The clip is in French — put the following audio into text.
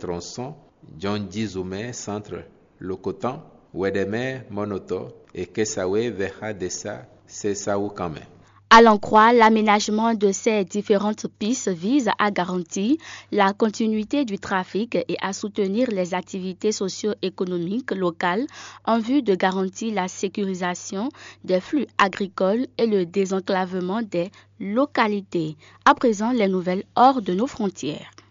tronçons Djondji Zoumé centre Lokotan, Wedeme Monoto et Kesawe Veha Dessa Sesaou Kame. À l'en croire, l'aménagement de ces différentes pistes vise à garantir la continuité du trafic et à soutenir les activités socio-économiques locales en vue de garantir la sécurisation des flux agricoles et le désenclavement des localités. À présent, les nouvelles hors de nos frontières.